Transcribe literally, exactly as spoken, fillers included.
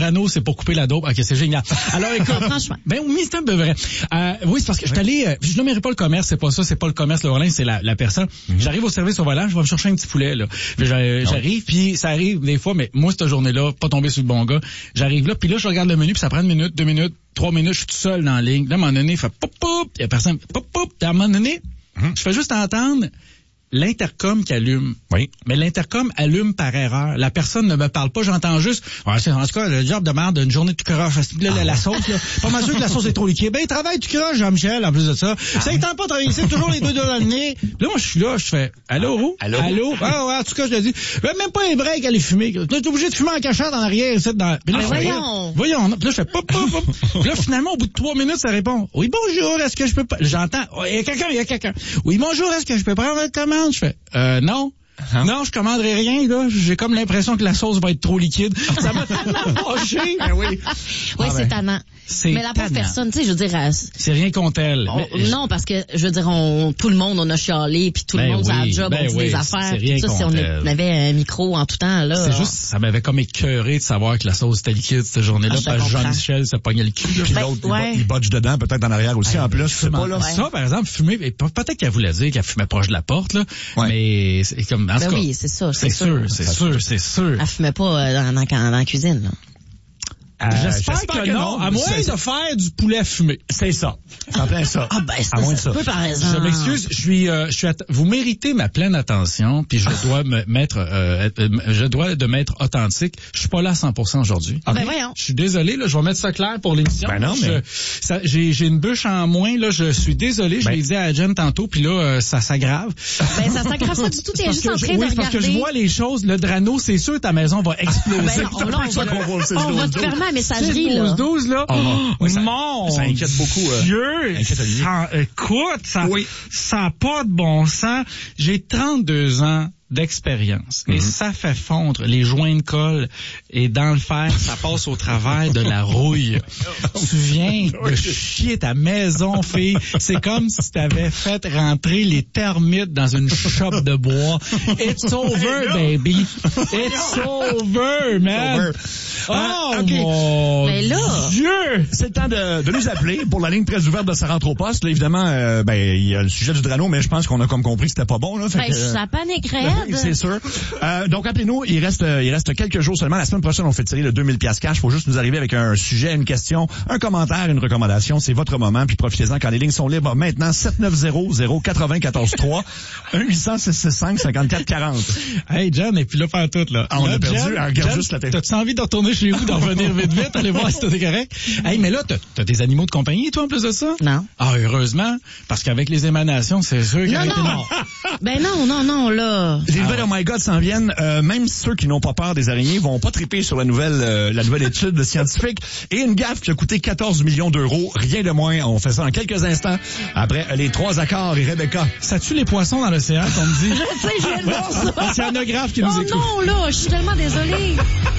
drano, c'est pour couper la dope. OK, c'est génial. Alors, écoute. Franchement. Ben oui, c'est un peu vrai. Euh, oui, c'est parce que je suis allé, euh, je nommerai pas le commerce, c'est pas ça, c'est pas le commerce, le volant, c'est la, la personne. Mm-hmm. J'arrive au service au volant, je vais me chercher un petit poulet, là. J'arrive, puis ça arrive des fois, mais moi, cette journée-là, pas tomber sur le bon gars. J'arrive là, puis là, je regarde le menu, puis ça prend une minute, deux minutes, trois minutes, je suis tout seul dans la ligne. Là, à un moment donné, il fait pop, pop, il y a personne, pop, pop, puis à un moment donné, mm-hmm. je fais juste entendre l'intercom qui allume. Oui. Mais l'intercom allume par erreur. La personne ne me parle pas, j'entends juste, ouais, c'est en tout cas, le job de merde d'une journée de croche. Là, ah, la, la sauce, là. Pas mal sûr que la sauce est trop liquide. Ben, il travaille tu croche, Jean-Michel, en plus de ça. Ah, ça, il tente pas de travailler ici, toujours les deux dans le nez. Là, moi, je suis là, je fais, allô, ah, allô? Allô? Ah, ouais, en tout cas, je te dis, ben, même pas un break à aller fumer. Tu es obligé de fumer en cachette en arrière, ici, dans, puis là, ah, je fais, voyons. Voyons. Puis là, je fais, pop, pop, pop. Puis là, finalement, au bout de trois minutes, ça répond, oui, bonjour, est-ce que je peux pas, j'entends, oh, il y a quelqu'un, il y a quelqu'un. Oui, bonjour, est-ce que je peux prendre votre commande? Je fais, euh, non. Hein? Non, je commanderai rien, là. J'ai comme l'impression que la sauce va être trop liquide. Ça m'a tellement fâché. Ben oui. Oui, ah c'est ben, tannant. C'est mais la pauvre personne, tu sais, je veux dire... Euh, c'est rien contre elle. On, mais, non, parce que, je veux dire, on, tout le monde, on a chialé, puis tout ben le monde oui, a un job, ben on dit oui, des affaires. C'est rien ça, contre si on, elle. on avait un micro en tout temps, là... C'est juste, ça m'avait comme écœuré de savoir que la sauce était liquide cette journée-là, ah, parce que Jean-Michel se pognait le cul. Puis ben, l'autre, ouais. il botche dedans, peut-être en arrière aussi, ben, en plus. C'est pas là. Ouais. Ça, par exemple, fumer, peut-être qu'elle voulait dire qu'elle fumait proche de la porte, là, ouais. mais c'est comme... En ben tout cas, oui, c'est ça. C'est sûr, c'est sûr, c'est sûr. Elle fumait pas dans, dans, dans la cuisine, là. Euh, j'espère, j'espère que, que non, non, à moins de faire du poulet fumé. C'est ça. C'est en plein ça. Ah ben, c'est à moins ça. Peu par exemple. Je m'excuse, je suis, euh, je suis, att- vous méritez ma pleine attention, puis je dois me mettre, euh, je dois de m'être authentique. Je suis pas là à cent pour cent aujourd'hui. Ah ben voyons. Je suis désolé, là, je vais mettre ça clair pour l'émission. Ben non, mais... Je, ça, j'ai, j'ai une bûche en moins, là, je suis désolé, je ben... l'ai dit à Jen tantôt, puis là, euh, ça s'aggrave. Ben, ça s'aggrave pas du tout, t'es juste en train je, de oui, regarder. parce que je vois les choses, le drano, c'est sûr, ta maison va exploser. Ben non, on, non, on, va, on va te fermer la messagerie, là. douze là. Oh, oui, ça, mon ça inquiète beaucoup. Euh, Dieu, ça, écoute, ça, oui. ça a pas de bon sens. J'ai trente-deux ans d'expérience. Mm-hmm. Et ça fait fondre les joints de colle et dans le fer, ça passe au travers de la rouille. Tu viens de chier ta maison, fille. C'est comme si t'avais fait rentrer les termites dans une shop de bois. It's over, baby. It's over, man. Oh, ah, okay. mon Mais là, Dieu! C'est le temps de, de nous appeler pour la ligne très ouverte de Ça rentre au poste. Là, évidemment, euh, ben il y a le sujet du drano, mais je pense qu'on a comme compris que c'était pas bon. Là, fait ben, que, ça paniquerait. C'est sûr. Euh, donc, appelez-nous. Il reste, euh, il reste quelques jours seulement. La semaine prochaine, on fait tirer le deux mille piastres cash. Faut juste nous arriver avec un sujet, une question, un commentaire, une recommandation. C'est votre moment. Puis profitez-en quand les lignes sont libres. Maintenant, sept neuf zéro zéro quatre vingt quatorze trois un huit cent six six cinq cinquante-quatre quarante. Hey, John, et puis là, faire tout, là. Ah, on là, a perdu. John, regarde John, juste la tête. T'as-tu envie de retourner chez vous, d'en revenir vite, vite, aller voir si t'es correct? Hey, mais là, t'as, t'as des animaux de compagnie, toi, en plus de ça? Non. Ah, heureusement. Parce qu'avec les émanations, c'est sûr qu'il y a été mort. Ben non, non, non, là. Les nouvelles, oh my God, s'en viennent. Euh, même ceux qui n'ont pas peur des araignées vont pas triper sur la nouvelle, euh, la nouvelle étude scientifique. Et une gaffe qui a coûté quatorze millions d'euros. Rien de moins. On fait ça en quelques instants. Après les trois accords et Rebecca. Ça tue les poissons dans l'océan, qu'on me dit. Je sais, je viens de voir ça. Océanographe qui nous oh écoute. Non, là, je suis tellement désolée.